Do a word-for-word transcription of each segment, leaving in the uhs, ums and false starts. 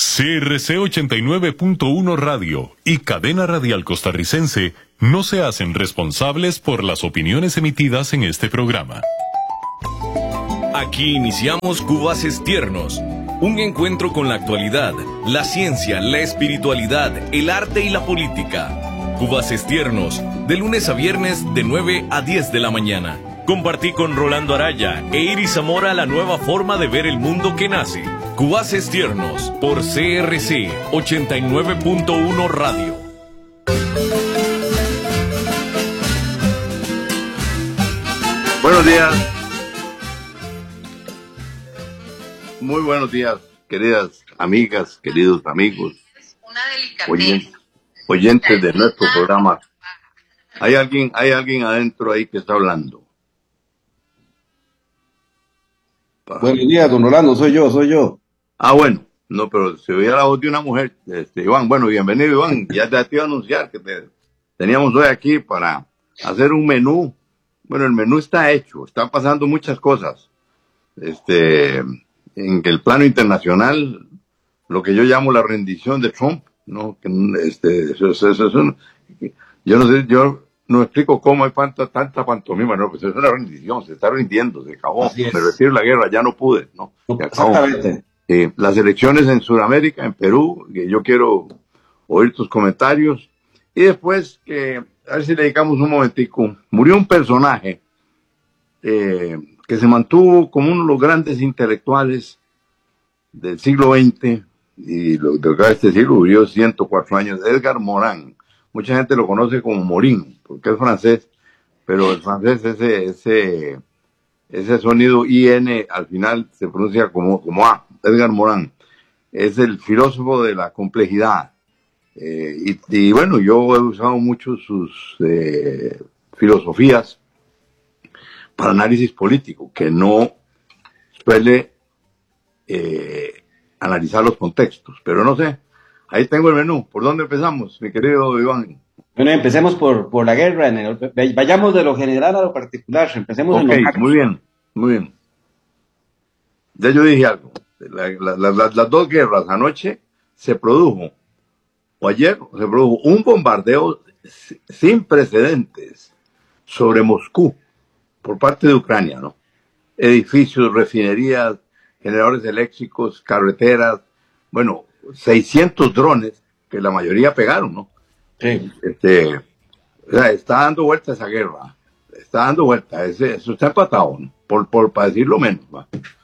C R C ochenta y nueve punto uno Radio y Cadena Radial Costarricense no se hacen responsables por las opiniones emitidas en este programa. Aquí iniciamos Cubaces Tiernos, un encuentro con la actualidad, la ciencia, la espiritualidad, el arte y la política. Cubaces Tiernos, de lunes a viernes de nueve a diez de la mañana. Compartí con Rolando Araya e Iris Zamora la nueva forma de ver el mundo que nace. Cubaces Tiernos por C R C ochenta y nueve punto uno Radio. Buenos días. Muy buenos días, queridas amigas, queridos amigos, oyentes, oyentes de nuestro programa. Hay alguien, hay alguien adentro ahí que está hablando. Buenos días, don Rolando, soy yo, soy yo. Ah, bueno, no, pero se oía la voz de una mujer, este, Iván. Bueno, bienvenido, Iván. Ya te iba a anunciar que te, teníamos hoy aquí para hacer un menú. Bueno, el menú está hecho, están pasando muchas cosas. Este, en el plano internacional, lo que yo llamo la rendición de Trump, ¿no? Que, este, eso, eso, eso, eso, yo no sé, yo no explico cómo hay tanta, tanta pantomima, no, pues es una rendición, se está rindiendo, se acabó. Me refiero a la guerra, ya no pude, ¿no? Se acabó. Exactamente. Eh, las elecciones en Sudamérica, en Perú, que yo quiero oír tus comentarios. Y después, que a ver si le dedicamos un momentico, murió un personaje eh, que se mantuvo como uno de los grandes intelectuales del siglo veinte, y lo de acá de este siglo vivió ciento cuatro años, Edgar Morin. Mucha gente lo conoce como Morin, porque es francés, pero el francés, ese, ese, ese sonido I N al final se pronuncia como, como A. Edgar Morin es el filósofo de la complejidad. Eh, y, y bueno, yo he usado mucho sus eh, filosofías para análisis político, que no suele eh, analizar los contextos, pero no sé. Ahí tengo el menú. ¿Por dónde empezamos, mi querido Iván? Bueno, empecemos por, por la guerra. En el, vayamos de lo general a lo particular. Empecemos okay, en lo muy bien, muy bien. Ya yo dije algo. La, la, la, la, las dos guerras anoche se produjo, o ayer se produjo un bombardeo sin precedentes sobre Moscú por parte de Ucrania, ¿no? Edificios, refinerías, generadores eléctricos, carreteras, bueno, seiscientos drones, que la mayoría pegaron, ¿no? Sí. Este, o sea, está dando vuelta esa guerra, está dando vuelta, ese, eso está empatado, ¿no? Por, por, para decirlo menos, ¿va?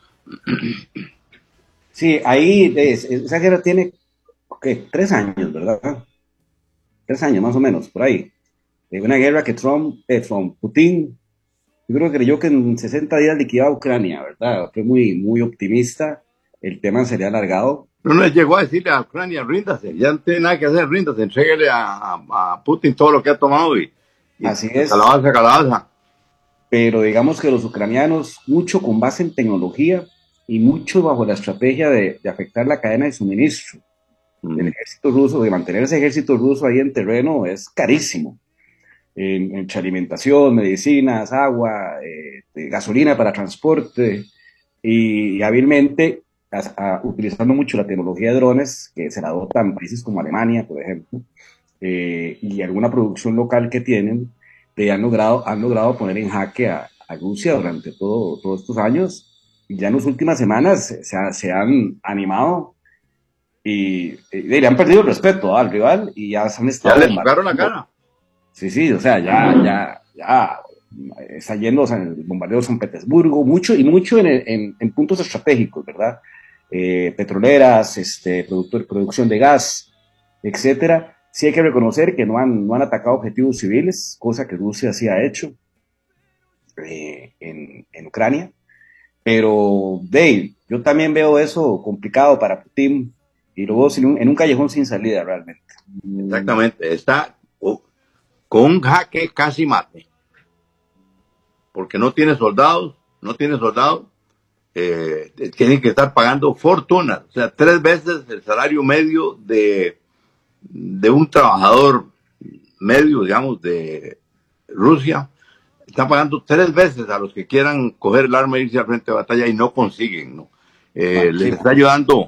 Sí, ahí es, esa guerra tiene, ¿qué? Tres años, ¿verdad? Tres años más o menos, por ahí. Una guerra que Trump, eh, Trump, Putin, yo creo que creyó que en sesenta días liquidaba a Ucrania, ¿verdad? Fue muy, muy optimista, el tema sería alargado. No, no llegó a decirle a Ucrania, ríndase, ya no tiene nada que hacer, ríndase, entréguele a, a, a Putin todo lo que ha tomado y, y así es. Calabaza, calabaza. Pero digamos que los ucranianos, mucho con base en tecnología y mucho bajo la estrategia de, de afectar la cadena de suministro mm. del ejército ruso, de mantener ese ejército ruso ahí en terreno es carísimo. En, en alimentación, medicinas, agua, eh, gasolina para transporte y, y hábilmente a, a, utilizando mucho la tecnología de drones que se la dotan países como Alemania, por ejemplo, eh, y alguna producción local que tienen, eh, han, logrado, han logrado poner en jaque a, a Rusia durante todo, todos estos años. Y ya en las últimas semanas se, ha, se han animado y, y, y le han perdido el respeto al rival y ya se han estado... Ya le tocaron la cara. Sí, sí, o sea, ya, ya, ya está yendo, o sea, el bombardeo de San Petersburgo, mucho y mucho en, en, en puntos estratégicos, ¿verdad? Eh, petroleras, este, productor, producción de gas, etcétera. Sí hay que reconocer que no han, no han atacado objetivos civiles, cosa que Rusia sí ha hecho eh, en, en Ucrania. Pero, Dave, yo también veo eso complicado para Putin y lo veo sin un, en un callejón sin salida realmente. Exactamente, está con un jaque casi mate, porque no tiene soldados, no tiene soldados, eh, tienen que estar pagando fortunas, o sea, tres veces el salario medio de, de un trabajador medio, digamos, de Rusia. Están pagando tres veces a los que quieran coger el arma e irse al frente de batalla y no consiguen, ¿no? Eh, les está ayudando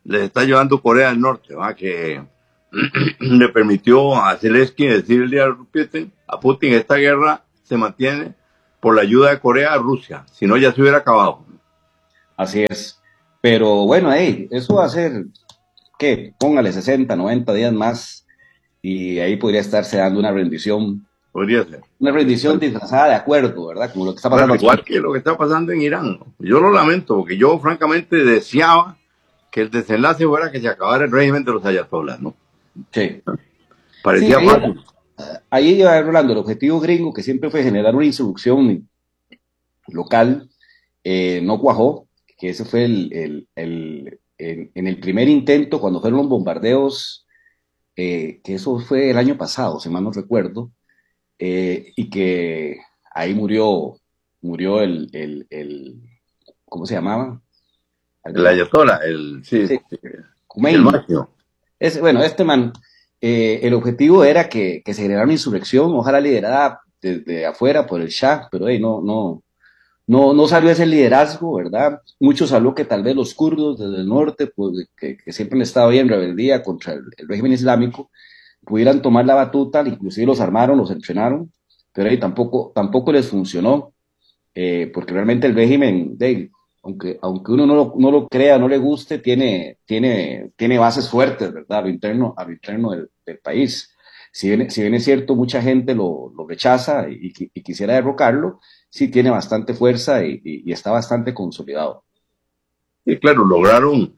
les está llevando Corea del Norte, ¿va? Que le permitió a Zelensky decirle a Putin, a Putin, esta guerra se mantiene por la ayuda de Corea a Rusia, si no ya se hubiera acabado. Así es. Pero bueno, hey, eso va a ser, ¿qué? Póngale sesenta, noventa días más y ahí podría estarse dando una rendición. Podría ser. Una rendición disfrazada de acuerdo, ¿verdad? Como lo que está pasando bueno, igual aquí. que lo que está pasando en Irán. Yo lo lamento, porque yo francamente deseaba que el desenlace fuera que se acabara el régimen de los ayatolás, ¿no? Sí. Parecía sí, ahí, fácil. Ahí iba Rolando, el objetivo gringo, que siempre fue generar una insurrección local, eh, no cuajó, que ese fue el, el, el, el, en el primer intento, cuando fueron los bombardeos, eh, que eso fue el año pasado, si mal no recuerdo, eh, y que ahí murió, murió el, el, el ¿cómo se llamaba? El ayatolá, el, sí, sí, sí, Khomeini. El máximo. Es, bueno, este man, eh, el objetivo era que, que se generara una insurrección, ojalá liderada desde afuera por el Shah, pero hey, no, no, no, no salió ese liderazgo, ¿verdad? Muchos habló que tal vez los kurdos desde el norte, pues, que, que siempre han estado ahí en rebeldía contra el, el régimen islámico, pudieran tomar la batuta, inclusive los armaron, los entrenaron, pero hey, tampoco, tampoco les funcionó, eh, porque realmente el régimen, hey, aunque, aunque uno no lo, no lo crea, no le guste, tiene, tiene, tiene bases fuertes, ¿verdad? A lo interno, a lo interno del, del país. Si bien, si bien es cierto, mucha gente lo, lo rechaza y, y quisiera derrocarlo, sí tiene bastante fuerza y, y, y está bastante consolidado. Y claro, lograron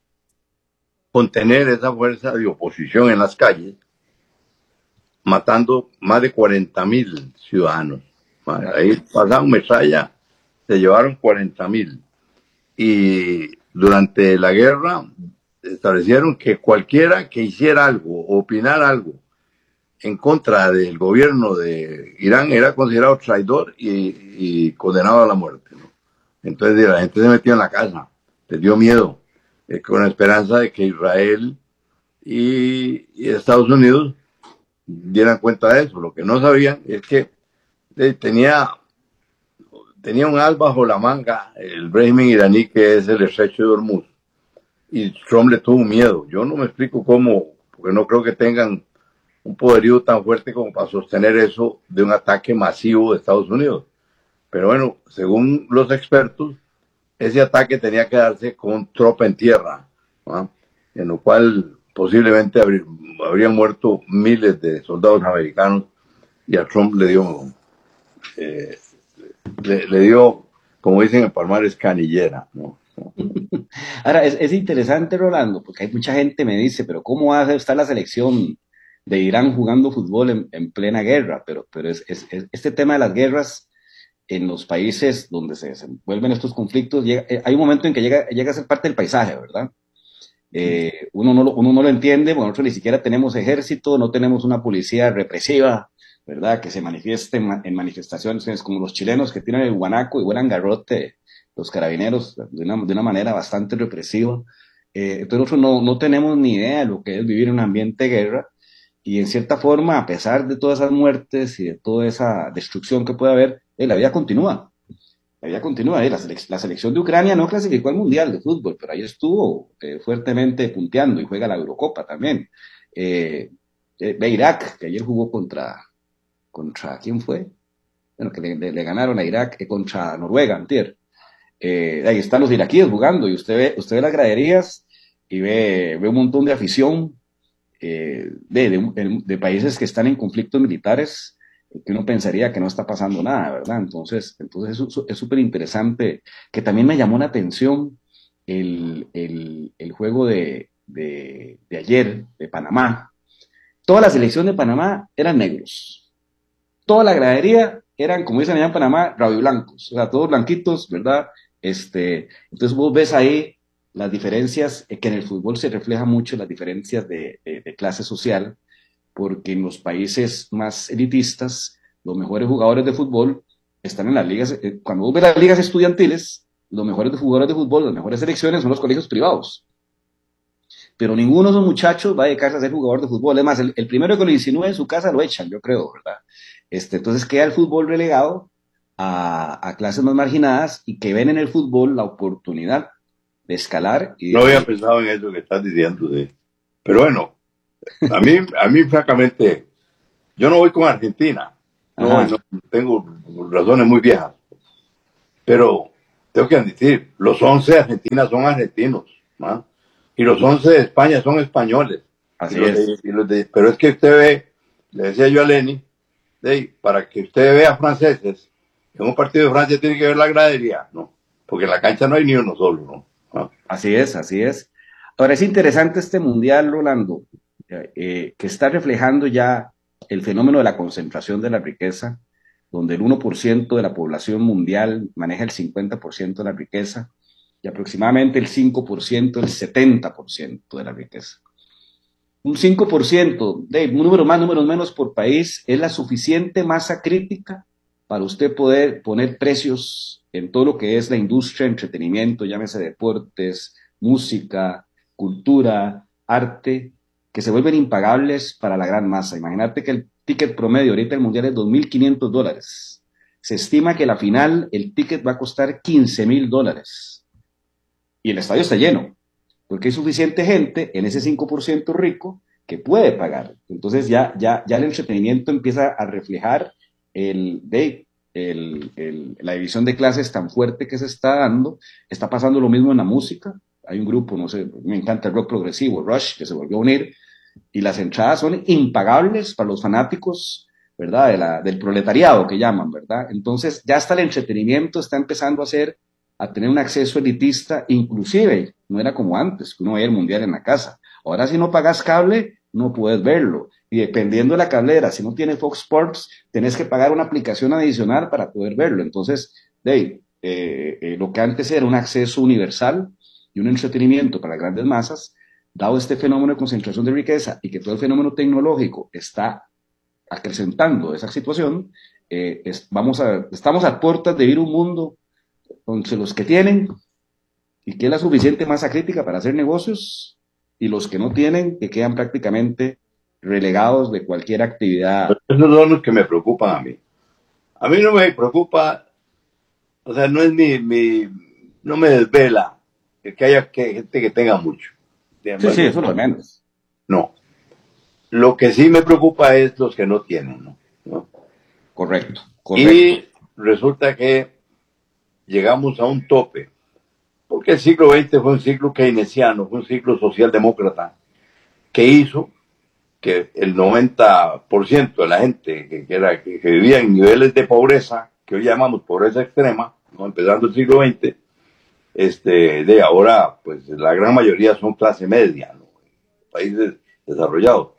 contener esa fuerza de oposición en las calles, matando más de cuarenta mil ciudadanos. Ahí pasaron metralla, se llevaron cuarenta mil. Y durante la guerra establecieron que cualquiera que hiciera algo, opinar algo en contra del gobierno de Irán era considerado traidor y, y condenado a la muerte, ¿no? Entonces la gente se metió en la casa, les dio miedo, eh, con la esperanza de que Israel y, y Estados Unidos dieran cuenta de eso. Lo que no sabían es que eh, tenía... tenía un as bajo la manga el régimen iraní, que es el estrecho de Hormuz, y Trump le tuvo miedo. Yo no me explico cómo, porque no creo que tengan un poderío tan fuerte como para sostener eso de un ataque masivo de Estados Unidos. Pero bueno, según los expertos, ese ataque tenía que darse con tropa en tierra, ¿no? En lo cual posiblemente habría, habrían muerto miles de soldados americanos, y a Trump le dio... Eh, Le, le dio, como dicen en Palmares, canillera, ¿no? Ahora, es, es interesante, Rolando, porque hay mucha gente me dice, pero ¿cómo va a estar la selección de Irán jugando fútbol en, en plena guerra? Pero, pero es, es, es, este tema de las guerras en los países donde se desenvuelven estos conflictos, llega, hay un momento en que llega, llega a ser parte del paisaje, ¿verdad? Eh, uno, no lo, uno no lo entiende, bueno, nosotros ni siquiera tenemos ejército, no tenemos una policía represiva, ¿verdad? Que se manifieste en, en manifestaciones como los chilenos que tiran el guanaco y vuelan garrote, los carabineros, de una, de una manera bastante represiva. Eh, entonces nosotros no, no tenemos ni idea de lo que es vivir en un ambiente de guerra, y en cierta forma, a pesar de todas esas muertes y de toda esa destrucción que puede haber, eh, la vida continúa. La vida continúa. Eh. La, selec la selección de Ucrania no clasificó al Mundial de Fútbol, pero ahí estuvo eh, fuertemente punteando y juega la Eurocopa también. Eh, eh, ve Irak, que ayer jugó contra... ¿Contra quién fue? Bueno, que le, le, le ganaron a Irak, eh, contra Noruega, antier. Eh, ahí están los iraquíes jugando, y usted ve, usted ve las graderías y ve, ve un montón de afición eh, de, de, de países que están en conflictos militares, que uno pensaría que no está pasando nada, ¿verdad? Entonces, entonces es súper interesante, que también me llamó la atención el, el, el juego de, de, de ayer, de Panamá. Toda la selección de Panamá eran negros. Toda la gradería eran, como dicen allá en Panamá, rabiblancos, o sea, todos blanquitos, ¿verdad? Este, entonces vos ves ahí las diferencias, eh, que en el fútbol se refleja mucho las diferencias de, de, de clase social, porque en los países más elitistas, los mejores jugadores de fútbol están en las ligas, eh, cuando vos ves las ligas estudiantiles, los mejores jugadores de fútbol, las mejores selecciones son los colegios privados. Pero ninguno de esos muchachos va a dedicarse a ser jugador de fútbol. Es más, el, el primero que lo insinúe en su casa lo echan, yo creo, ¿verdad? Este, entonces queda el fútbol relegado a, a clases más marginadas, y que ven en el fútbol la oportunidad de escalar. Y no de... había pensado en eso que estás diciendo, de... pero bueno, a mí, a mí francamente, yo no voy con Argentina, no, no, tengo razones muy viejas, pero tengo que admitir, los once de Argentina son argentinos, ¿no? Y los once de España son españoles. Así y los es. De, y los de, pero es que usted ve, le decía yo a Lenny, de, para que usted vea franceses, en un partido de Francia tiene que ver la gradería, ¿no? Porque en la cancha no hay ni uno solo, ¿no? ¿no? Así es, así es. Ahora es interesante este mundial, Rolando, eh, que está reflejando ya el fenómeno de la concentración de la riqueza, donde el uno por ciento de la población mundial maneja el cincuenta por ciento de la riqueza y aproximadamente el cinco por ciento, el setenta por ciento de la riqueza. Un cinco por ciento, de número más, números menos por país, es la suficiente masa crítica para usted poder poner precios en todo lo que es la industria, entretenimiento, llámese deportes, música, cultura, arte, que se vuelven impagables para la gran masa. Imagínate que el ticket promedio ahorita el mundial es dos mil quinientos dólares. Se estima que la final el ticket va a costar quince mil dólares. Y el estadio está lleno, porque hay suficiente gente en ese cinco por ciento rico que puede pagar. Entonces ya, ya, ya el entretenimiento empieza a reflejar el, de, el, el, la división de clases tan fuerte que se está dando. Está pasando lo mismo en la música. Hay un grupo, no sé, me encanta el rock progresivo, Rush, que se volvió a unir, y las entradas son impagables para los fanáticos, ¿verdad? De la, del proletariado que llaman, ¿verdad? Entonces ya hasta el entretenimiento está empezando a ser, a tener un acceso elitista, inclusive, no era como antes, que uno veía el mundial en la casa. Ahora si no pagas cable, no puedes verlo. Y dependiendo de la cablera, si no tienes Fox Sports, tenés que pagar una aplicación adicional para poder verlo. Entonces, de, eh, eh, lo que antes era un acceso universal y un entretenimiento para grandes masas, dado este fenómeno de concentración de riqueza y que todo el fenómeno tecnológico está acrecentando esa situación, eh, es, vamos a, estamos a puertas de vivir un mundo donde los que tienen y que es la suficiente masa crítica para hacer negocios y los que no tienen, que quedan prácticamente relegados de cualquier actividad. Esos son los que me preocupan a mí. A mí no me preocupa, o sea, no es mi, mi no me desvela que haya que, gente que tenga mucho. Sí, sí, eso es lo menos. No. Lo que sí me preocupa es los que no tienen, ¿no? ¿No? Correcto, correcto. Y resulta que llegamos a un tope, porque el siglo veinte fue un siglo keynesiano, fue un siglo socialdemócrata, que hizo que el noventa por ciento de la gente que, que, era, que, que vivía en niveles de pobreza, que hoy llamamos pobreza extrema, ¿no? Empezando el siglo veinte, este, de ahora, pues la gran mayoría son clase media, ¿no? Países desarrollados.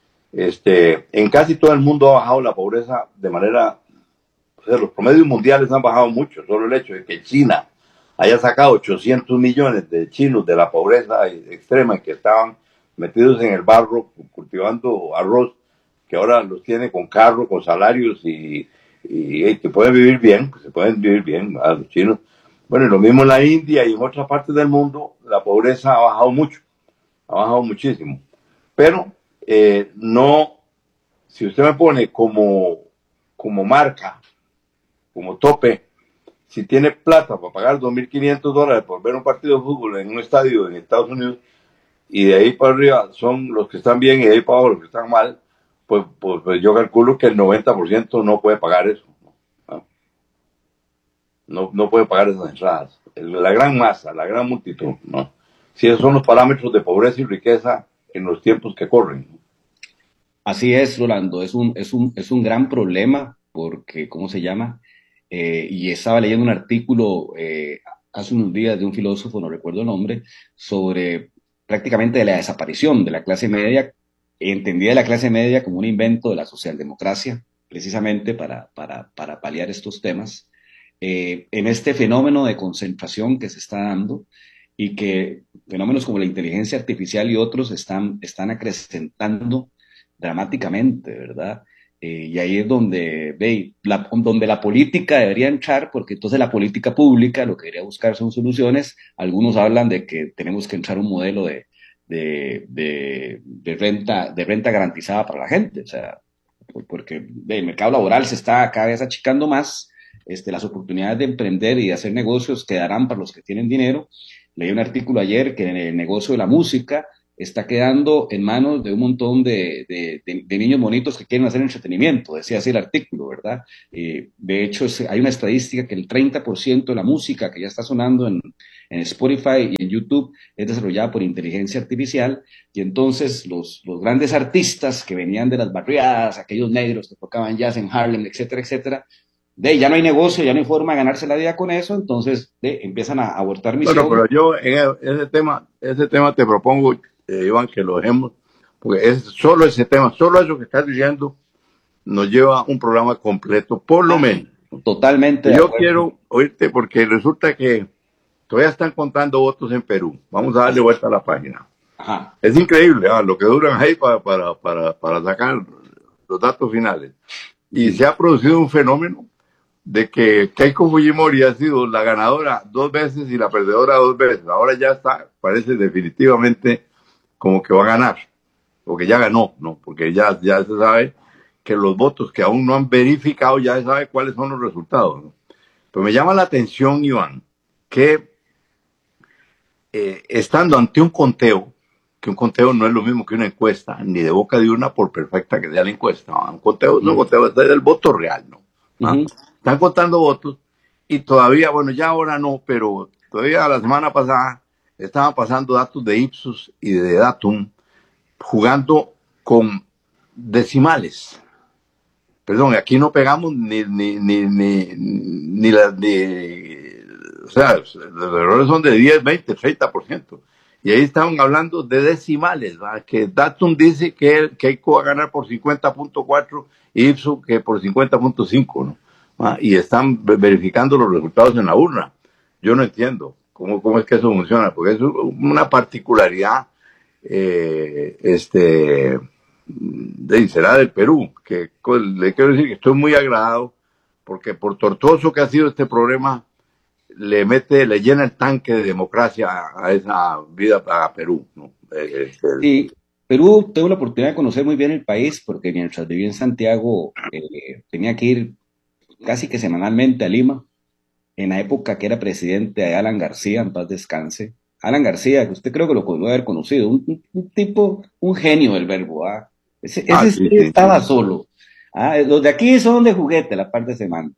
Este, en casi todo el mundo ha bajado la pobreza de manera, o sea, los promedios mundiales han bajado mucho. Solo el hecho de que China haya sacado ochocientos millones de chinos de la pobreza extrema en que estaban metidos en el barro cultivando arroz, que ahora los tiene con carro, con salarios y, y, y que pueden vivir bien, que se pueden vivir bien a los chinos. Bueno, y lo mismo en la India y en otras partes del mundo, la pobreza ha bajado mucho, ha bajado muchísimo. Pero eh, no, si usted me pone como, como marca, como tope, si tiene plata para pagar dos mil quinientos dólares por ver un partido de fútbol en un estadio en Estados Unidos, y de ahí para arriba son los que están bien y de ahí para abajo los que están mal, pues, pues, pues yo calculo que el noventa por ciento no puede pagar eso. ¿No? No, no puede pagar esas entradas. La gran masa, la gran multitud, ¿no? Si esos son los parámetros de pobreza y riqueza en los tiempos que corren. Así es, Rolando, es un, es un, es un gran problema porque, ¿cómo se llama? Eh, y estaba leyendo un artículo eh, hace unos días de un filósofo, no recuerdo el nombre, sobre prácticamente de la desaparición de la clase media, entendida la clase media como un invento de la socialdemocracia, precisamente para, para, para paliar estos temas, eh, en este fenómeno de concentración que se está dando y que fenómenos como la inteligencia artificial y otros están, están acrecentando dramáticamente, ¿verdad? Eh, y ahí es donde, ve, la, donde la política debería entrar, porque entonces la política pública lo que debería buscar son soluciones. Algunos hablan de que tenemos que entrar un modelo de, de, de, de, renta, de renta garantizada para la gente, o sea, porque ve, el mercado laboral se está cada vez achicando más, este, las oportunidades de emprender y de hacer negocios quedarán para los que tienen dinero, leí un artículo ayer que en el negocio de la música está quedando en manos de un montón de, de, de, de niños bonitos que quieren hacer entretenimiento, decía así el artículo, ¿verdad? Eh, de hecho, es, hay una estadística que el treinta por ciento de la música que ya está sonando en, en Spotify y en YouTube es desarrollada por inteligencia artificial, y entonces los, los grandes artistas que venían de las barriadas, aquellos negros que tocaban jazz en Harlem, etcétera, etcétera, de ya no hay negocio, ya no hay forma de ganarse la vida con eso, entonces de, empiezan a abortar misión. Bueno, pero yo en ese tema, ese tema te propongo, eh, Iván, que lo dejemos, porque es solo ese tema, solo eso que estás diciendo nos lleva un programa completo, por lo menos. Totalmente. Yo quiero oírte porque resulta que todavía están contando votos en Perú. Vamos a darle vuelta a la página. Ajá. Es increíble, ¿eh? Lo que duran ahí para, para, para, para sacar los datos finales. Y se ha producido un fenómeno de que Keiko Fujimori ha sido la ganadora dos veces y la perdedora dos veces. Ahora ya está, parece definitivamente como que va a ganar, porque ya ganó, ¿no? Porque ya, ya se sabe que los votos que aún no han verificado, ya se sabe cuáles son los resultados, ¿no? Pero me llama la atención, Iván, que eh, estando ante un conteo, que un conteo no es lo mismo que una encuesta, ni de boca de una, por perfecta que sea la encuesta, ¿no? Un conteo, no, un conteo es del voto real, ¿no? ¿Ah? Uh-huh. Están contando votos y todavía, bueno, ya ahora no, pero todavía la semana pasada estaban pasando datos de Ipsos y de Datum jugando con decimales. Perdón, aquí no pegamos ni, ni, ni, ni, ni las, ni, o sea, los errores son de diez, veinte, treinta por ciento. Y ahí estaban hablando de decimales, ¿verdad? Que Datum dice que Keiko va a ganar por cincuenta punto cuatro y Ipsos que por cincuenta punto cinco, ¿no? ¿Ah? Y están verificando los resultados en la urna. Yo no entiendo cómo, cómo es que eso funciona, porque es una particularidad, eh, este, de, será del Perú, que le quiero decir que estoy muy agradado, porque por tortuoso que ha sido este problema, le mete, le llena el tanque de democracia a, a esa vida, a Perú, ¿no? Este, sí, Perú, tengo la oportunidad de conocer muy bien el país, porque mientras vivía en Santiago, eh, tenía que ir casi que semanalmente a Lima, en la época que era presidente de Alan García, en paz descanse. Alan García, que usted creo que lo pudo haber conocido, un, un, un tipo, un genio del verbo, ¿ah? Ese, ese ah, sí, sí, estaba sí. solo. ¿Ah? Los de aquí son de juguete, la parte de semana.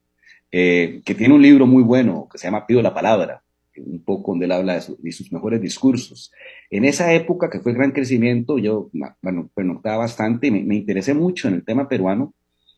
Eh, que tiene un libro muy bueno, que se llama Pido la Palabra, un poco donde él habla de, su, de sus mejores discursos. En esa época, que fue el gran crecimiento, yo, bueno, pernoctaba bastante y me, me interesé mucho en el tema peruano.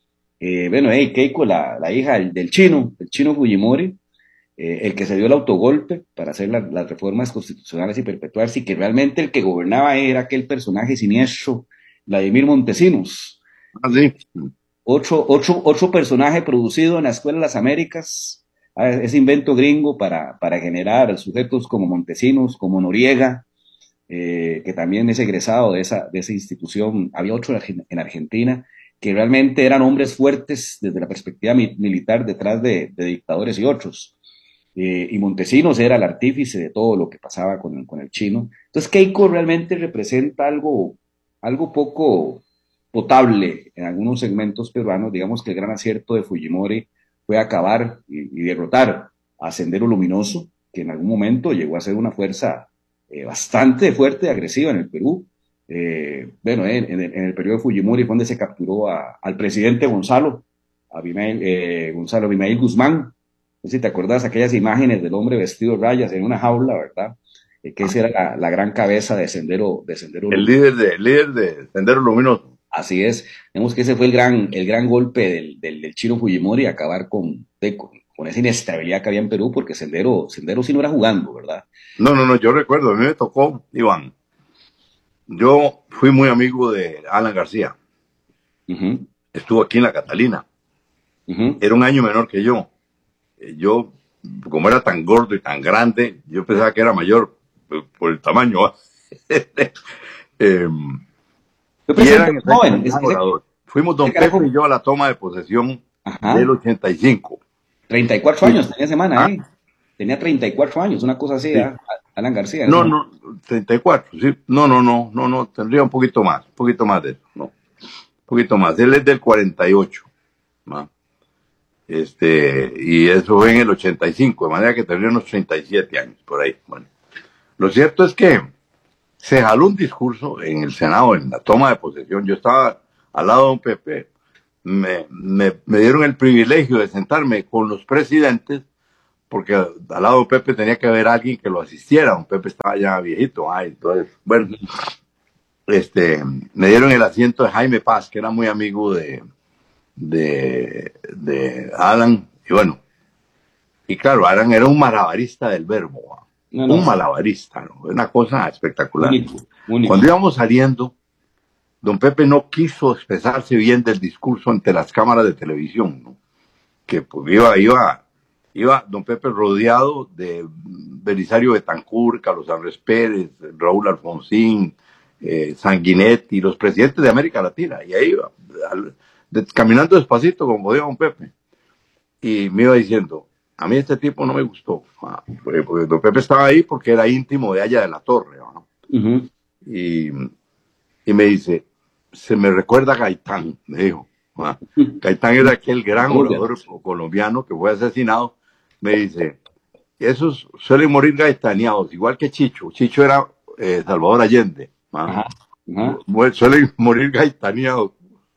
Eh, bueno, hey, Keiko, la, la hija del, del chino, el chino Fujimori, eh, el que se dio el autogolpe para hacer la, las reformas constitucionales y perpetuarse, y que realmente el que gobernaba era aquel personaje siniestro, Vladimir Montesinos. Ah, sí. Otro, otro, otro personaje producido en la Escuela de las Américas, ese invento gringo para, para generar sujetos como Montesinos, como Noriega, eh, que también es egresado de esa, de esa institución. Había otro en Argentina, que realmente eran hombres fuertes desde la perspectiva mi militar detrás de, de dictadores y otros. Eh, y Montesinos era el artífice de todo lo que pasaba con el, con el chino. Entonces Keiko realmente representa algo, algo poco potable en algunos segmentos peruanos. Digamos que el gran acierto de Fujimori fue acabar y, y derrotar a Sendero Luminoso, que en algún momento llegó a ser una fuerza eh, bastante fuerte y agresiva en el Perú. Eh, bueno, en, en, el, en el periodo de Fujimori fue donde se capturó a, al presidente Gonzalo, a Abimael, eh, Gonzalo Abimael Guzmán. No sé si te acordás aquellas imágenes del hombre vestido de rayas en una jaula, ¿verdad? Eh, que esa era la, la gran cabeza de Sendero, de Sendero el líder de, el líder de Sendero Luminoso. Así es. Vemos que ese fue el gran, el gran golpe del, del, del chino Fujimori, acabar con, de, con, con esa inestabilidad que había en Perú, porque Sendero, Sendero sí no era jugando, ¿verdad? No, no, no, yo recuerdo, a mí me tocó, Iván. Yo fui muy amigo de Alan García. Uh-huh. Estuvo aquí en la Catalina. Uh-huh. Era un año menor que yo. Yo, como era tan gordo y tan grande, yo pensaba que era mayor por, por el tamaño. eh, y eran joven, es que se... Fuimos don Pepe y yo a la toma de posesión Ajá. del ochenta y cinco. treinta y cuatro años tenía semana, ¿eh? Tenía treinta y cuatro años, una cosa así, sí. ¿eh? Alan García. No, no, treinta y cuatro, sí. No, no, no, no, no, tendría un poquito más, un poquito más de eso, no. Un poquito más. Él es del cuarenta y ocho, ¿no? Este, y eso fue en el ochenta y cinco, de manera que tendría unos treinta y siete años, por ahí. Bueno, Lo cierto es que se jaló un discurso en el Senado, en la toma de posesión. Yo estaba al lado de don Pepe. Me, me, me dieron el privilegio de sentarme con los presidentes, porque al lado de don Pepe tenía que haber alguien que lo asistiera. Don Pepe estaba ya viejito. Ay, entonces, bueno, este, me dieron el asiento de Jaime Paz, que era muy amigo de, de, de Alan. Y bueno, y claro, Alan era un malabarista del verbo. No, no, un malabarista, ¿no? Una cosa espectacular. Único, único. Cuando íbamos saliendo, don Pepe no quiso expresarse bien del discurso ante las cámaras de televisión, ¿no? Que pues, iba, iba, iba don Pepe rodeado de Belisario Betancur, Carlos Andrés Pérez, Raúl Alfonsín, eh, Sanguinetti, los presidentes de América Latina, y ahí iba, al, de, caminando despacito, como podía don Pepe, y me iba diciendo, a mí este tipo no me gustó, ah, porque, porque don Pepe estaba ahí porque era íntimo de Haya de la Torre, ¿no? Uh-huh. y, y me dice, se me recuerda a Gaitán, me dijo. Ah, Gaitán era aquel gran orador colombiano que fue asesinado. Me dice, esos suelen morir gaitaneados, igual que Chicho. Chicho era eh, Salvador Allende. Ah, ajá, ajá. Suelen morir gaitaneados.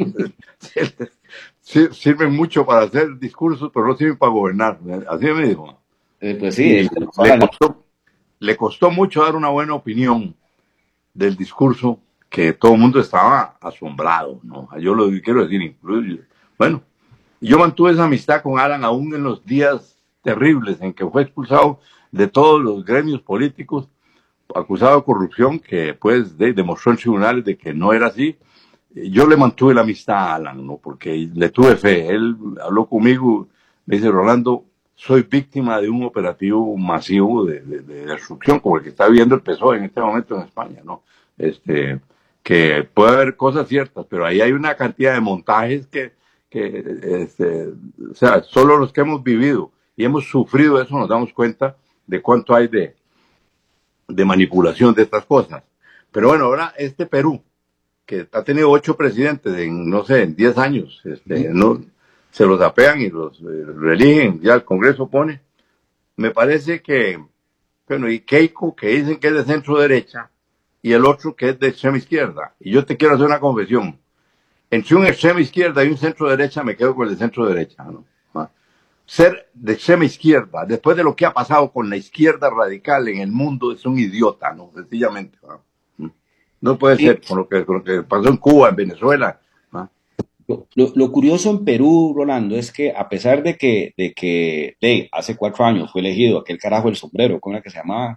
Sirven mucho para hacer discursos, pero no sirven para gobernar. Así me dijo. Eh, pues sí. Le, le, costó, le costó mucho dar una buena opinión del discurso, que todo el mundo estaba asombrado, ¿no? Yo lo quiero decir, incluso, bueno, yo mantuve esa amistad con Alan aún en los días terribles en que fue expulsado de todos los gremios políticos, acusado de corrupción, que después de, demostró en tribunales de que no era así. Yo le mantuve la amistad a Alan, ¿no? Porque le tuve fe. Él habló conmigo, me dice, Rolando, soy víctima de un operativo masivo de, de, de destrucción, como el que está viviendo el P S O E en este momento en España, ¿no? Este, que puede haber cosas ciertas, pero ahí hay una cantidad de montajes que, que este, o sea, solo los que hemos vivido y hemos sufrido eso nos damos cuenta de cuánto hay de, de manipulación de estas cosas. Pero bueno, ahora este Perú, que ha tenido ocho presidentes en, no sé, en diez años, este, no, se los apean y los eh, reeligen, ya el Congreso pone. Me parece que, bueno, y Keiko, que dicen que es de centro derecha, y el otro que es de extrema izquierda. Y yo te quiero hacer una confesión. Entre un extrema izquierda y un centro derecha, me quedo con el de centro derecha, ¿no? ¿Ah? Ser de extrema izquierda, después de lo que ha pasado con la izquierda radical en el mundo, es un idiota, ¿no? Sencillamente, ¿no? No puede ser con lo que, con lo que pasó en Cuba, en Venezuela. ¿Ah? Lo, lo, lo curioso en Perú, Rolando, es que a pesar de que, de que de, hace cuatro años fue elegido aquel carajo del sombrero, ¿cómo era que se llamaba?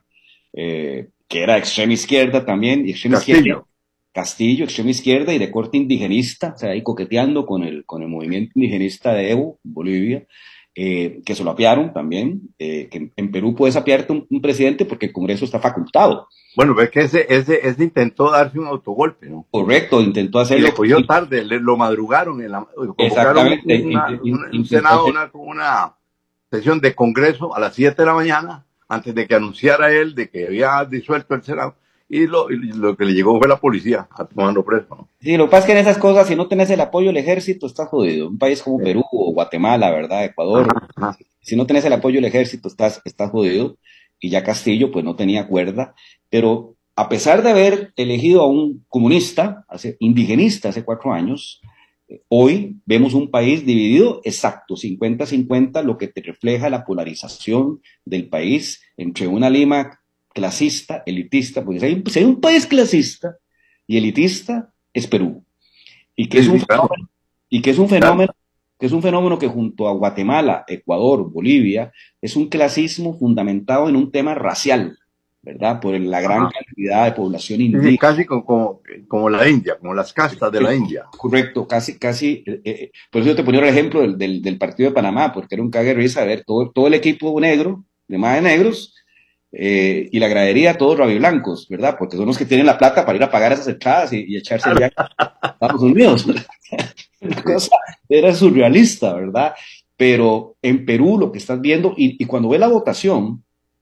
Eh, que era extrema izquierda también, y extrema Castillo. izquierda, Castillo, extrema izquierda y de corte indigenista, o sea, ahí coqueteando con el, con el movimiento indigenista de Evo, Bolivia, eh, que se lo apiaron también, eh, que en, en Perú puedes apiarte un, un presidente porque el Congreso está facultado. Bueno, ves que ese, ese, ese intentó darse un autogolpe, ¿no? Correcto, intentó hacerlo. Y le cogió tarde, le, lo madrugaron, en la, exactamente. Una, una, un Senado, una, una sesión de Congreso a las siete de la mañana, antes de que anunciara él de que había disuelto el Senado, y lo, y lo que le llegó fue la policía a tomarlo preso, ¿no? Sí, lo que pasa es que en esas cosas, si no tenés el apoyo del ejército, estás jodido. Un país como sí. Perú o Guatemala, ¿verdad? Ecuador, ajá, ajá. Si no tenés el apoyo del ejército, estás, estás jodido. Y ya Castillo, pues no tenía cuerda. Pero a pesar de haber elegido a un comunista, hace, indigenista hace cuatro años, hoy vemos un país dividido exacto, cincuenta cincuenta, lo que te refleja la polarización del país entre una Lima clasista, elitista, porque si hay, si hay un país clasista y elitista, es Perú. Y que es un fenómeno, y que es un fenómeno, que es un fenómeno que junto a Guatemala, Ecuador, Bolivia, es un clasismo fundamentado en un tema racial, ¿verdad? Por la gran Ajá. cantidad de población indígena. Sí, casi como, como, como la India, como las castas de la India. Correcto, casi, casi. Eh, eh, por eso yo te ponía el ejemplo del, del, del partido de Panamá, porque era un cague de risa ver todo, todo el equipo negro, de más de negros, eh, y la gradería, todos rabiblancos, ¿verdad? Porque son los que tienen la plata para ir a pagar esas entradas y, y echarse allá a Estados Unidos. La cosa era surrealista, ¿verdad? Pero en Perú lo que estás viendo, y, y cuando ve la votación,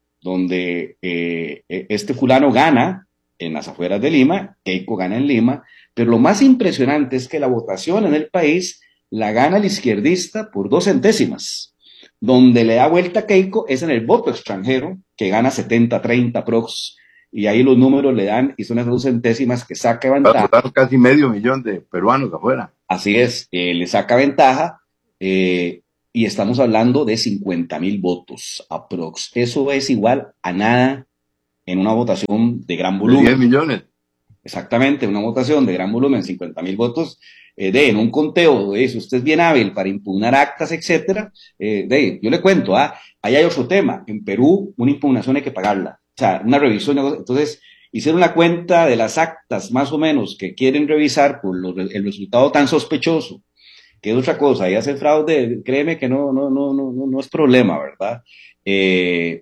donde eh, este fulano gana en las afueras de Lima, Keiko gana en Lima, pero lo más impresionante es que la votación en el país la gana el izquierdista por dos centésimas. Donde le da vuelta a Keiko es en el voto extranjero, que gana setenta treinta prox, y ahí los números le dan, y son esas dos centésimas que saca ventaja. Casi medio millón de peruanos afuera. Así es, eh, le saca ventaja, eh, y estamos hablando de cincuenta mil votos aprox. Eso es igual a nada en una votación de gran volumen. diez millones. Exactamente, una votación de gran volumen, cincuenta mil votos, eh, de en un conteo, de, si usted es bien hábil para impugnar actas, etcétera, eh, de, yo le cuento, ah, ahí hay otro tema, en Perú una impugnación hay que pagarla, o sea, una revisión, entonces hicieron la cuenta de las actas más o menos que quieren revisar por lo, el resultado tan sospechoso, que es otra cosa, y hacer fraude, créeme que no, no, no, no, no, no es problema, ¿verdad? Eh,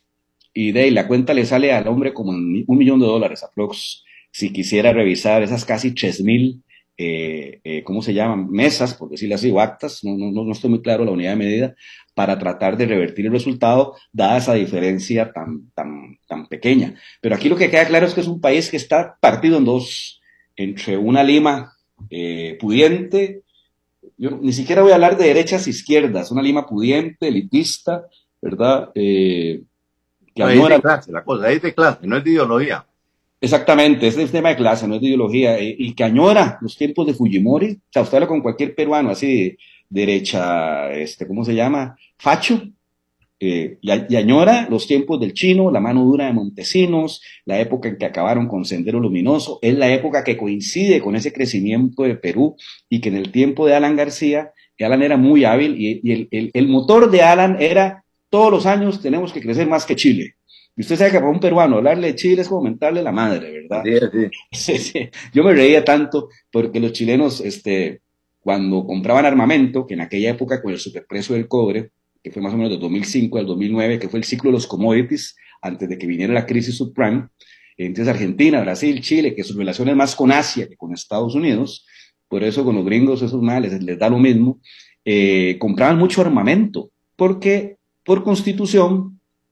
y de ahí la cuenta le sale al hombre como un millón de dólares aprox, si quisiera revisar esas casi tres mil, eh, eh, ¿cómo se llaman? Mesas, por decirlo así, o actas, no, no, no estoy muy claro la unidad de medida, para tratar de revertir el resultado, dada esa diferencia tan, tan, tan pequeña. Pero aquí lo que queda claro es que es un país que está partido en dos, entre una Lima eh, pudiente, yo ni siquiera voy a hablar de derechas e izquierdas, una Lima pudiente, elitista, ¿verdad? Eh, que no, añora... es de clase, la cosa, es de clase, no es de ideología. Exactamente, es el tema de clase, no es de ideología, y, y que añora los tiempos de Fujimori. O sea, usted habla con cualquier peruano así de derecha, este, ¿cómo se llama? Facho, eh, y, y añora los tiempos del Chino, la mano dura de Montesinos, la época en que acabaron con Sendero Luminoso, es la época que coincide con ese crecimiento de Perú, y que en el tiempo de Alan García, que Alan era muy hábil, y, y el, el, el motor de Alan era, todos los años tenemos que crecer más que Chile. Y usted sabe que para un peruano hablarle de Chile es como mentarle la madre, ¿verdad? Sí, sí. Sí, sí. Yo me reía tanto porque los chilenos, este, cuando compraban armamento, que en aquella época con el superprecio del cobre, que fue más o menos de dos mil cinco al dos mil nueve, que fue el ciclo de los commodities, antes de que viniera la crisis subprime, entonces Argentina, Brasil, Chile, que sus relaciones más con Asia que con Estados Unidos, por eso con los gringos esos males les, les da lo mismo, eh, compraban mucho armamento, porque por constitución,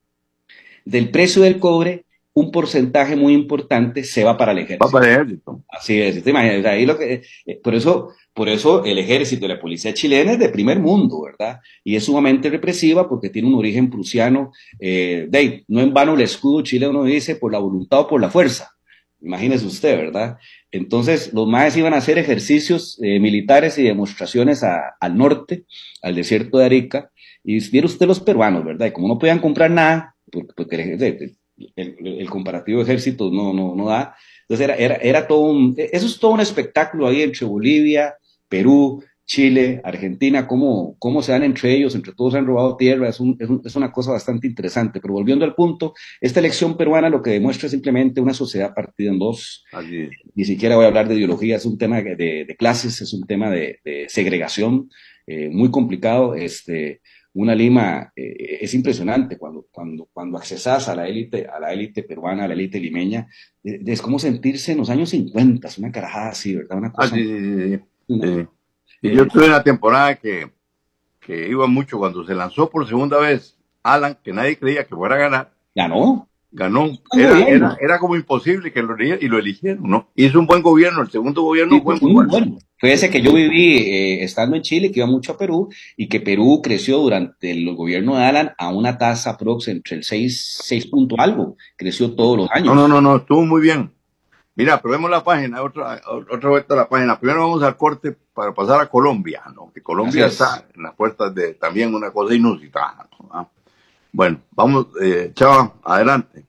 del precio del cobre, un porcentaje muy importante se va para el ejército. Va para el ejército. Así es, te imaginas, ahí lo que, eh, por eso, por eso el ejército y la policía chilena es de primer mundo, ¿verdad? Y es sumamente represiva porque tiene un origen prusiano, eh, de, no en vano el escudo chileno dice por la voluntad o por la fuerza. Imagínese usted, ¿verdad? Entonces, los maes iban a hacer ejercicios eh, militares y demostraciones a, al norte, al desierto de Arica, y viera usted los peruanos, ¿verdad? Y como no podían comprar nada, porque, porque el, el, el, el comparativo ejército no, no, no da, entonces era, era, era todo un, eso es todo un espectáculo ahí entre Bolivia, Perú, Chile, Argentina, cómo, cómo se dan entre ellos, entre todos se han robado tierra, es, un, es, un, es una cosa bastante interesante, pero volviendo al punto, esta elección peruana lo que demuestra es simplemente una sociedad partida en dos, ni siquiera voy a hablar de ideología, es un tema de, de, de clases, es un tema de, de segregación, eh, muy complicado, este, una Lima, eh, es impresionante cuando, cuando, cuando accesas a la élite, a la élite peruana, a la élite limeña, es, es como sentirse en los años cincuenta, es una carajada así, ¿verdad? Una cosa, ah, sí, sí, sí. Una, sí. Y eh, yo tuve una temporada que, que iba mucho cuando se lanzó por segunda vez Alan, que nadie creía que fuera a ganar. ¿Ganó? Ganó. Era, era, era como imposible que lo eligieran, y lo eligieron, ¿no? Hizo un buen gobierno, el segundo gobierno sí, fue muy, muy bueno. bueno. Fue ese que yo viví eh, estando en Chile, que iba mucho a Perú, y que Perú creció durante el gobierno de Alan a una tasa prox entre el seis, seis punto algo, creció todos los años. No, no, no, no, estuvo muy bien. Mira, probemos la página, otra, otra vuelta a la página. Primero vamos al corte para pasar a Colombia, ¿no? Que Colombia está en las puertas de también una cosa inusitada, ¿no? Bueno, vamos, eh, Chava, adelante.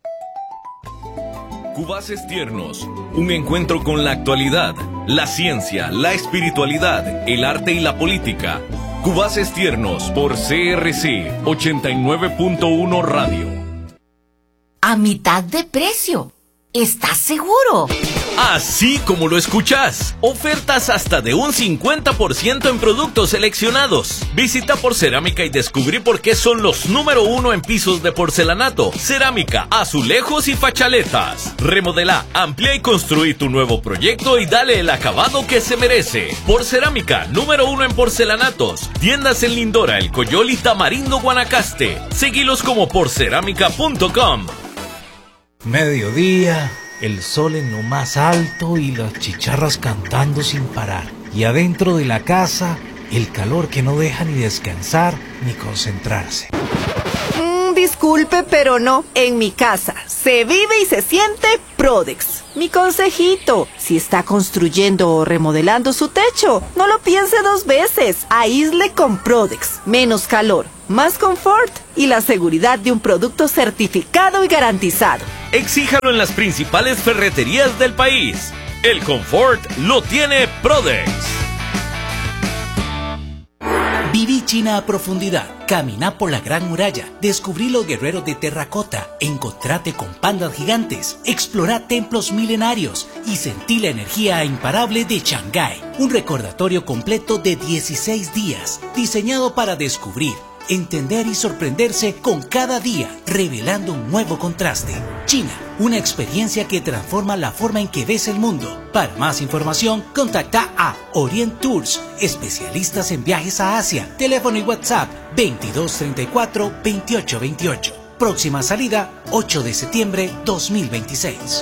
Cubaces Tiernos, un encuentro con la actualidad, la ciencia, la espiritualidad, el arte y la política. Cubaces Tiernos por C R C ochenta y nueve punto uno Radio. A mitad de precio. ¿Estás seguro? Así como lo escuchás. Ofertas hasta de un cincuenta por ciento en productos seleccionados. Visita Porcerámica y descubrí por qué son los número uno en pisos de porcelanato, cerámica, azulejos y fachaletas. Remodelá, amplía y construí tu nuevo proyecto y dale el acabado que se merece. Porcerámica, número uno en porcelanatos. Tiendas en Lindora, El Coyol y Tamarindo, Guanacaste. Seguilos como porcerámica punto com. Mediodía, el sol en lo más alto y las chicharras cantando sin parar. Y adentro de la casa, el calor que no deja ni descansar ni concentrarse. Mm, Disculpe, pero no. En mi casa se vive y se siente Prodex. Mi consejito, si está construyendo o remodelando su techo, no lo piense dos veces. Aísle con Prodex. Menos calor, más confort y la seguridad de un producto certificado y garantizado. Exíjalo en las principales ferreterías del país. El confort lo tiene Prodex. Viví China a profundidad, caminá por la Gran Muralla, descubrí los guerreros de terracota, encontrate con pandas gigantes, explorá templos milenarios y sentí la energía imparable de Shanghái. Un recordatorio completo de dieciséis días, diseñado para descubrir, entender y sorprenderse con cada día, revelando un nuevo contraste. China, una experiencia que transforma la forma en que ves el mundo. Para más información, contacta a Orient Tours, especialistas en viajes a Asia. Teléfono y WhatsApp veintidós treinta y cuatro veintiocho veintiocho. Próxima salida ocho de septiembre dos mil veintiséis.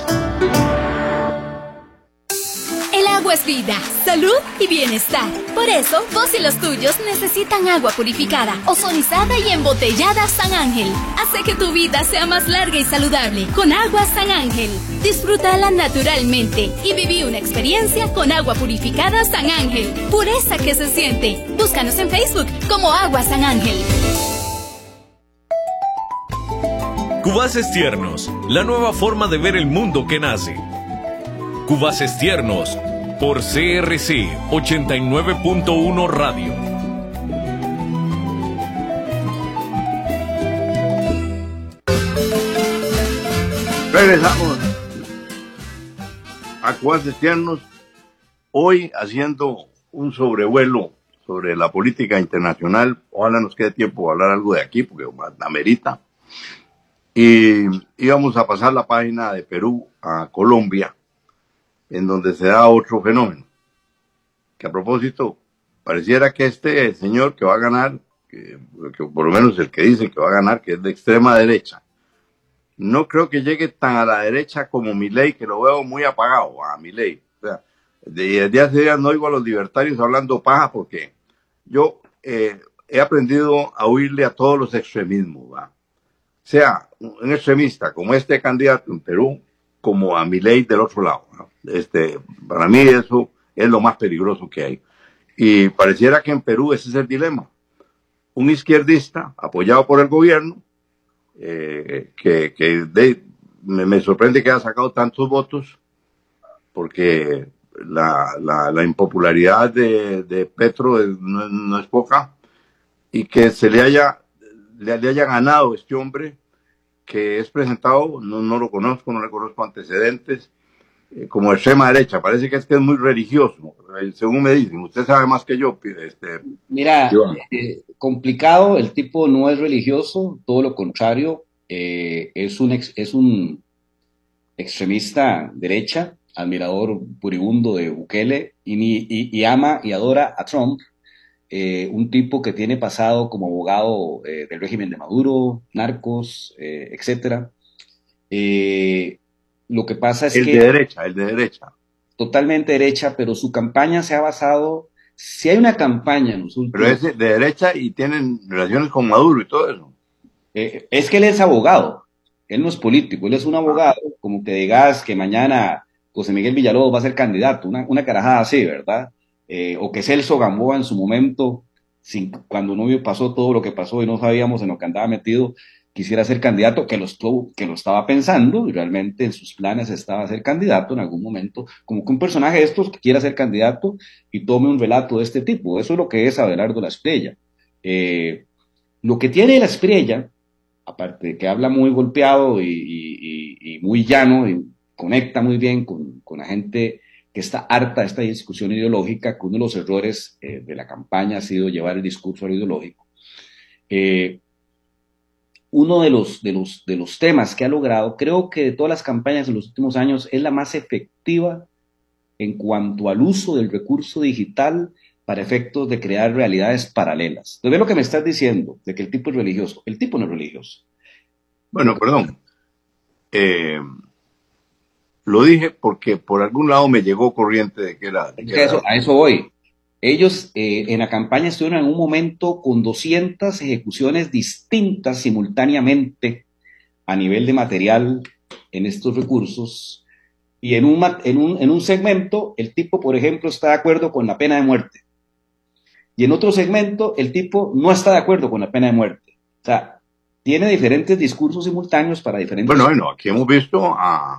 El agua es vida, salud y bienestar. Por eso, vos y los tuyos necesitan agua purificada, ozonizada y embotellada San Ángel. Hace que tu vida sea más larga y saludable con agua San Ángel. Disfrútala naturalmente y viví una experiencia con agua purificada San Ángel. Pureza que se siente. Búscanos en Facebook como Agua San Ángel. Cubaces Tiernos, la nueva forma de ver el mundo que nace. Cubaces Tiernos, por C R C ochenta y nueve punto uno Radio. Regresamos a Cubaces Tiernos, hoy haciendo un sobrevuelo sobre la política internacional. Ojalá nos quede tiempo para hablar algo de aquí, porque amerita. Y íbamos a pasar la página de Perú a Colombia, en donde se da otro fenómeno. Que a propósito, pareciera que este señor que va a ganar, que, que por lo menos el que dice que va a ganar, que es de extrema derecha, no creo que llegue tan a la derecha como Milei, que lo veo muy apagado a Milei. O sea, desde hace días no oigo a los libertarios hablando paja, porque yo eh, he aprendido a huirle a todos los extremismos, ¿va? Sea un extremista como este candidato en Perú, como a Milei del otro lado, ¿no? Este, para mí eso es lo más peligroso que hay. Y pareciera que en Perú ese es el dilema. Un izquierdista apoyado por el gobierno, eh, que, que de, me, me sorprende que haya sacado tantos votos, porque la, la, la impopularidad de, de Petro es, no, no es poca, y que se le haya, le, le haya ganado este hombre, que es presentado, no, no lo conozco, no le conozco antecedentes, eh, como extrema derecha. Parece que es que es muy religioso, eh, según me dicen. Usted sabe más que yo. Este, Mira, eh, complicado, el tipo no es religioso, todo lo contrario, eh, es, un ex, es un extremista derecha, admirador puribundo de Bukele, y, y, y ama y adora a Trump. Eh, un tipo que tiene pasado como abogado eh, del régimen de Maduro, narcos, eh, etcétera. Eh, lo que pasa es el que... El de derecha, el de derecha. Totalmente derecha, pero su campaña se ha basado... Si hay una campaña en los últimos... Pero es de derecha y tienen relaciones con Maduro y todo eso. Eh, es que él es abogado, él no es político, él es un abogado, como que digas que mañana José Miguel Villalobos va a ser candidato, una, una carajada así, ¿verdad? Eh, o que Celso Gamboa en su momento, sin, cuando no pasó todo lo que pasó y no sabíamos en lo que andaba metido, quisiera ser candidato, que lo, estuvo, que lo estaba pensando y realmente en sus planes estaba ser candidato en algún momento, como que un personaje de estos que quiera ser candidato y tome un relato de este tipo. Eso es lo que es Abelardo La Espriella. Eh, lo que tiene La Espriella, aparte de que habla muy golpeado y, y, y muy llano y conecta muy bien con, con la gente que está harta de esta discusión ideológica, que uno de los errores eh, de la campaña ha sido llevar el discurso al ideológico. Eh, uno de los, de, los, de los temas que ha logrado, creo que de todas las campañas en los últimos años, es la más efectiva en cuanto al uso del recurso digital para efectos de crear realidades paralelas. Entonces, ve lo que me estás diciendo, de que el tipo es religioso. El tipo no es religioso. Bueno, perdón. Eh... Lo dije porque por algún lado me llegó corriente de que era... De que eso, era... A eso voy. Ellos eh, en la campaña estuvieron en un momento con doscientas ejecuciones distintas simultáneamente a nivel de material en estos recursos, y en un, en un, en un segmento el tipo, por ejemplo, está de acuerdo con la pena de muerte, y en otro segmento el tipo no está de acuerdo con la pena de muerte. O sea, tiene diferentes discursos simultáneos para diferentes... Bueno, bueno, aquí hemos visto a